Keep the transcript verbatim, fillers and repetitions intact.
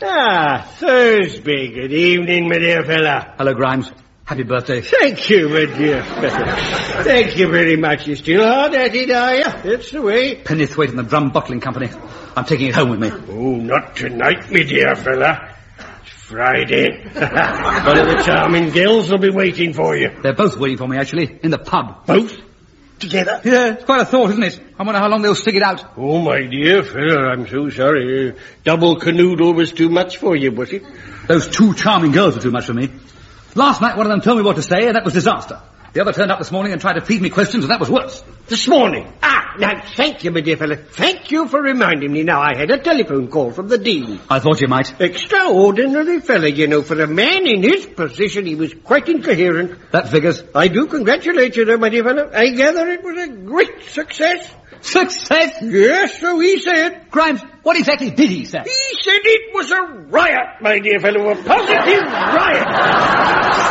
Ah, Thursby. Good evening, my dear fella. Hello, Grimes. Happy birthday. Thank you, my dear fella. Thank you very much. You're still hard at it, are you? That's the way. Pennythwaite and the Drum Bottling Company. I'm taking it home with me. Oh, not tonight, my dear fella. It's Friday. One of the charming girls will be waiting for you. They're both waiting for me, actually, in the pub. Both? Together? Yeah, it's quite a thought, isn't it? I wonder how long they'll stick it out. Oh, my dear fella, I'm so sorry. Uh, double canoodle was too much for you, was it? Those two charming girls were too much for me. Last night, one of them told me what to say, and that was disaster. The other turned up this morning and tried to feed me questions, and that was worse. This morning? Ah, now, thank you, my dear fellow. Thank you for reminding me. Now, I had a telephone call from the Dean. I thought you might. Extraordinary fellow, you know. For a man in his position, he was quite incoherent. That figures. I do congratulate you, though, my dear fellow. I gather it was a great success. Success? Yes, so he said. Grimes, what exactly did he say? He said it was a riot, my dear fellow, a positive riot.